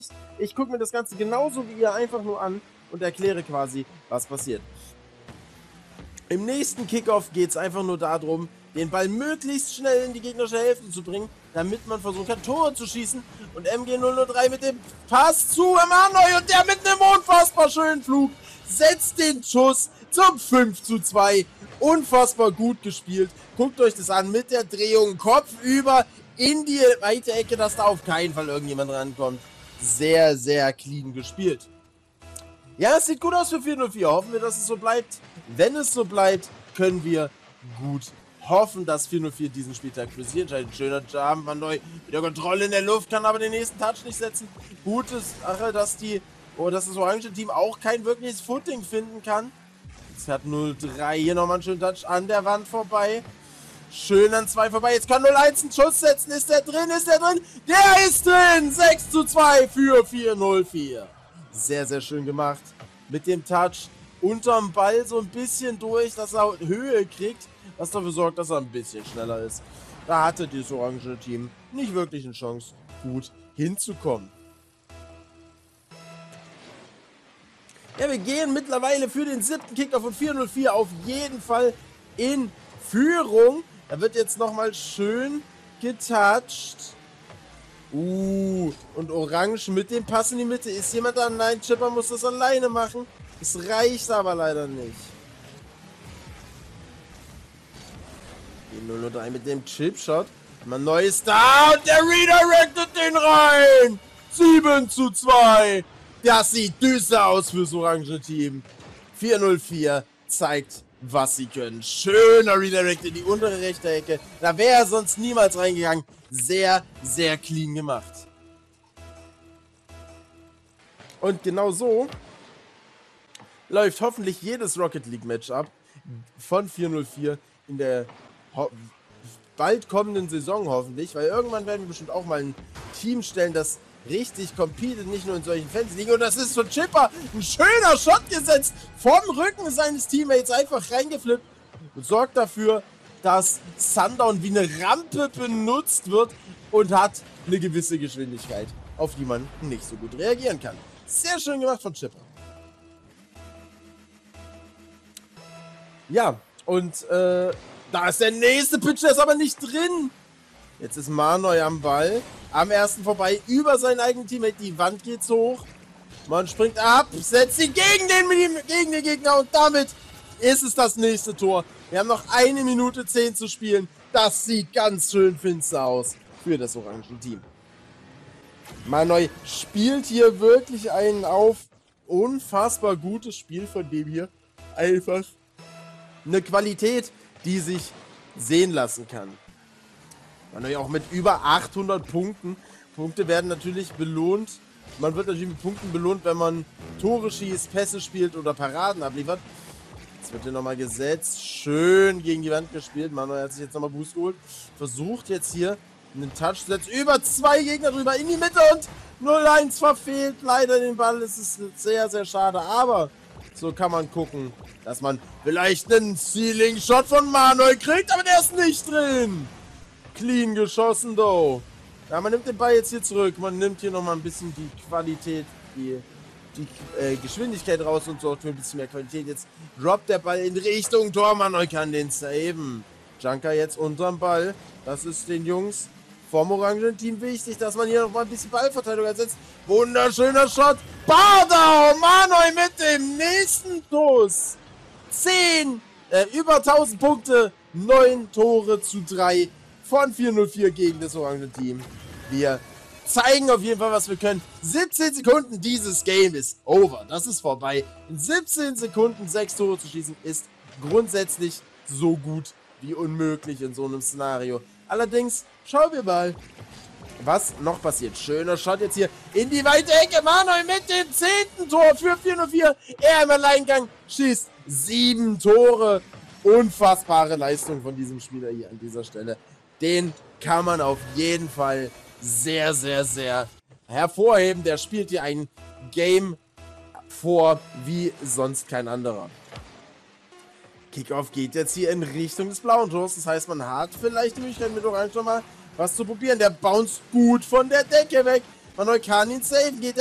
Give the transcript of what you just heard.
Ich gucke mir das Ganze genauso wie ihr einfach nur an und erkläre quasi, was passiert. Im nächsten Kickoff geht es einfach nur darum, den Ball möglichst schnell in die gegnerische Hälfte zu bringen, damit man versuchen kann, Tore zu schießen. Und MG003 mit dem Pass zu Emanuel und der mit einem unfassbar schönen Flug setzt den Schuss zum 5:2. Unfassbar gut gespielt. Guckt euch das an mit der Drehung kopfüber in die weite Ecke, dass da auf keinen Fall irgendjemand rankommt. Sehr, sehr clean gespielt. Ja, es sieht gut aus für 404. Hoffen wir, dass es so bleibt. Wenn es so bleibt, können wir gut hoffen, dass 404 diesen Spieltag für sie entscheidet. Schöner Jump, Van Neu mit der Kontrolle in der Luft, kann aber den nächsten Touch nicht setzen. Gute Sache, dass das orange Team auch kein wirkliches Footing finden kann. Jetzt hat 03 hier nochmal einen schönen Touch an der Wand vorbei. Schön an 2 vorbei. Jetzt kann 01 einen Schuss setzen. Ist der drin? Ist der drin? Der ist drin! 6:2 für 404. Sehr, sehr schön gemacht. Mit dem Touch unterm Ball so ein bisschen durch, dass er Höhe kriegt, was dafür sorgt, dass er ein bisschen schneller ist. Da hatte das orange Team nicht wirklich eine Chance, gut hinzukommen. Ja, wir gehen mittlerweile für den 7. Kickoff von 404 auf jeden Fall in Führung. Da wird jetzt nochmal schön getoucht. Und Orange mit dem Pass in die Mitte. Ist jemand da? Nein, Chipper muss das alleine machen. Es reicht aber leider nicht. Die 003 mit dem Chipshot. Mein neues da und der redirectet den rein. 7:2. Das sieht düster aus fürs orange Team. 404 zeigt, was sie können. Schöner Redirect in die untere rechte Ecke. Da wäre er sonst niemals reingegangen. Sehr, sehr clean gemacht. Und genau so läuft hoffentlich jedes Rocket League Matchup von 404 in der bald kommenden Saison hoffentlich, weil irgendwann werden wir bestimmt auch mal ein Team stellen, das richtig competet, nicht nur in solchen Fans liegen. Und das ist von Chipper ein schöner Shot gesetzt, vom Rücken seines Teammates einfach reingeflippt und sorgt dafür, dass Sundown wie eine Rampe benutzt wird und hat eine gewisse Geschwindigkeit, auf die man nicht so gut reagieren kann. Sehr schön gemacht von Chipper. Ja, und da ist der nächste Pitch, der ist aber nicht drin. Jetzt ist Manoj am Ball, am ersten vorbei, über seinen eigenen Teammate. Die Wand geht hoch, man springt ab, setzt ihn gegen den Gegner und damit ist es das nächste Tor. Wir haben noch 1 Minute 10 zu spielen. Das sieht ganz schön finster aus für das orange Team. Manoj spielt hier wirklich einen auf. Unfassbar gutes Spiel von dem hier. Einfach eine Qualität, die sich sehen lassen kann. Manoj auch mit über 800 Punkten. Punkte werden natürlich belohnt. Man wird natürlich mit Punkten belohnt, wenn man Tore schießt, Pässe spielt oder Paraden abliefert. Jetzt wird hier nochmal gesetzt. Schön gegen die Wand gespielt. Manoj hat sich jetzt nochmal Boost geholt. Versucht jetzt hier einen Touch zu setzen. Über 2 Gegner drüber in die Mitte und 0-1 verfehlt leider den Ball. Es ist sehr, sehr schade. Aber so kann man gucken, dass man vielleicht einen Ceiling-Shot von Manoj kriegt. Aber der ist nicht drin. Clean geschossen, though. Ja, man nimmt den Ball jetzt hier zurück. Man nimmt hier nochmal ein bisschen die Qualität, die Geschwindigkeit raus und sorgt für ein bisschen mehr Qualität. Jetzt droppt der Ball in Richtung Tor. Manoj kann den saven. Junker jetzt unterm Ball. Das ist den Jungs vom orangen Team wichtig, dass man hier nochmal ein bisschen Ballverteilung ersetzt. Wunderschöner Shot. Bardau! Manoj mit dem nächsten Toss. Über 1000 Punkte. 9 Tore zu 3 von 404 gegen das orange Team. Wir zeigen auf jeden Fall, was wir können. 17 Sekunden, dieses Game ist over. Das ist vorbei. In 17 Sekunden 6 Tore zu schießen, ist grundsätzlich so gut wie unmöglich in so einem Szenario. Allerdings, schauen wir mal, was noch passiert. Schöner Shot jetzt hier in die weite Ecke. Manoj mit dem 10. Tor für 404. Er im Alleingang schießt 7 Tore. Unfassbare Leistung von diesem Spieler hier an dieser Stelle. Den kann man auf jeden Fall sehr, sehr, sehr hervorheben. Der spielt hier ein Game vor wie sonst kein anderer. Kickoff geht jetzt hier in Richtung des blauen Tors. Das heißt, man hat vielleicht die Möglichkeit mit Orange nochmal was zu probieren. Der bounced gut von der Decke weg. Manoj kann ihn safen, geht